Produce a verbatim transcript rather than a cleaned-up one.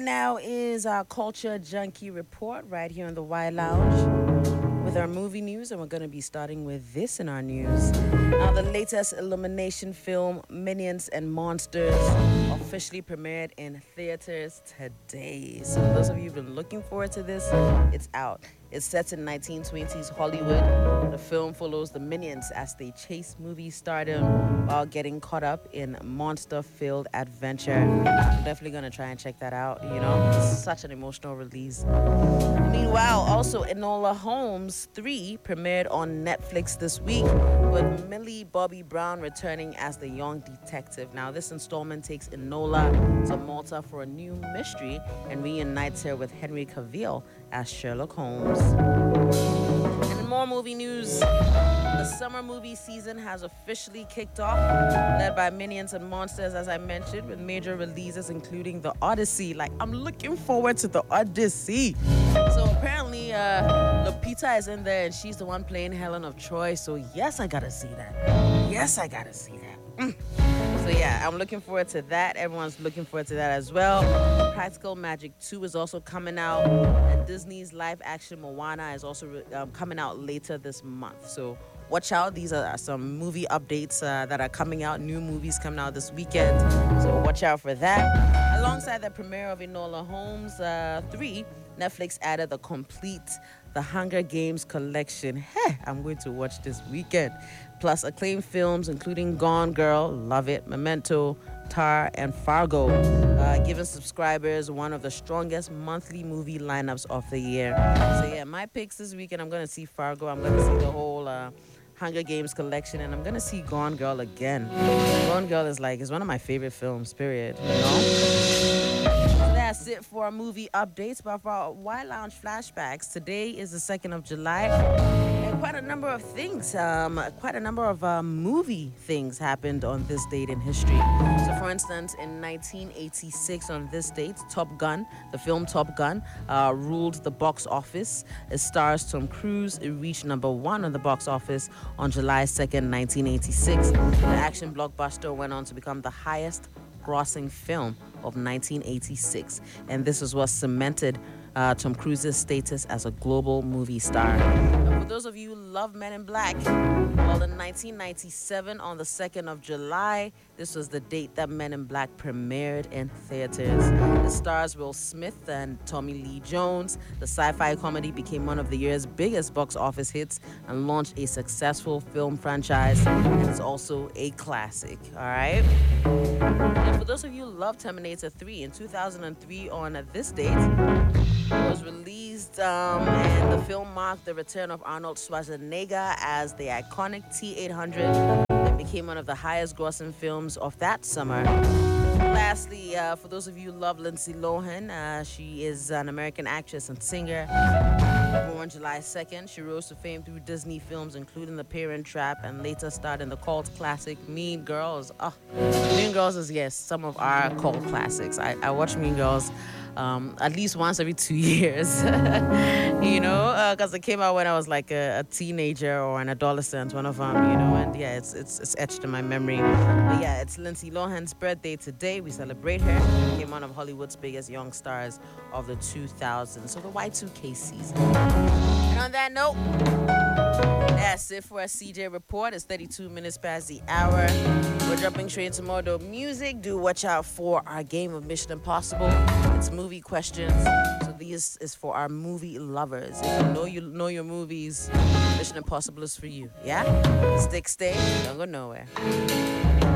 now is our Culture Junkie Report right here on the Y Lounge with our movie news, and we're going to be starting with this in our news. Now, the latest Illumination film, Minions and Monsters, officially premiered in theaters today. So, those of you who've been looking forward to this, it's out. It's set in nineteen twenties Hollywood. The film follows the Minions as they chase movie stardom while getting caught up in monster-filled adventure. I'm definitely going to try and check that out, you know. It's such an emotional release. Meanwhile, also Enola Holmes three premiered on Netflix this week with Millie Bobby Brown returning as the young detective. Now, this installment takes Enola to Malta for a new mystery and reunites her with Henry Cavill as Sherlock Holmes. And in more movie news, the summer movie season has officially kicked off, led by Minions and Monsters, as I mentioned, with major releases including The Odyssey. Like, I'm looking forward to The Odyssey. So apparently, uh, Lupita is in there, and she's the one playing Helen of Troy. So yes, I gotta see that. Yes, I gotta see that. Mm. So yeah, I'm looking forward to that. Everyone's looking forward to that as well. Practical Magic two is also coming out, and Disney's live-action Moana is also re- um, coming out later this month. So watch out. These are some movie updates uh, that are coming out, new movies coming out this weekend. So watch out for that. Alongside the premiere of Enola Holmes uh, three, Netflix added the complete The Hunger Games collection. Hey, I'm going to watch this weekend. Plus acclaimed films including Gone Girl, love it, Memento, Tar, and Fargo, uh, giving subscribers one of the strongest monthly movie lineups of the year. So yeah, my picks this weekend, I'm going to see Fargo. I'm going to see the whole uh, Hunger Games collection, and I'm going to see Gone Girl again. Gone Girl is like, is one of my favorite films, period, you know? That's it for our movie updates. But for our Y Lounge flashbacks, today is the second of July, and quite a number of things, um, quite a number of uh, movie things happened on this date in history. So, for instance, in nineteen eighty-six, on this date, Top Gun, the film Top Gun, uh, ruled the box office. It stars Tom Cruise. It reached number one on the box office on July second, nineteen eighty-six. The action blockbuster went on to become the highest grossing film of nineteen eighty-six, and this is what cemented uh, Tom Cruise's status as a global movie star. And for those of you who love Men in Black, well, in nineteen ninety-seven, on the second of July, this was the date that Men in Black premiered in theaters. It stars Will Smith and Tommy Lee Jones. The sci-fi comedy became one of the year's biggest box office hits and launched a successful film franchise, and it's also a classic, all right? And for those of you who love Terminator three, in two thousand three, on this date, it was released, um, and the film marked the return of Arnold Schwarzenegger as the iconic T eight hundred and became one of the highest grossing films of that summer. Lastly, uh, for those of you who love Lindsay Lohan, uh, she is an American actress and singer. Born July second, she rose to fame through Disney films, including The Parent Trap, and later starred in the cult classic Mean Girls. Oh, Mean Girls is, yes, some of our cult classics. I, I watch Mean Girls um, at least once every two years, you know, because uh, it came out when I was like a, a teenager or an adolescent, one of them, you know, and yeah, it's, it's, it's etched in my memory. But yeah, it's Lindsay Lohan's birthday today. We celebrate her. She became one of Hollywood's biggest young stars of the two thousands, so the Y two K season. And on that note, that's it for our C J report. It's thirty-two minutes past the hour. We're jumping straight into more dope music. Do watch out for our game of Mission Impossible. It's movie questions. So this is for our movie lovers. If you know you know your movies, Mission Impossible is for you. Yeah? Stick, stay. Don't go nowhere.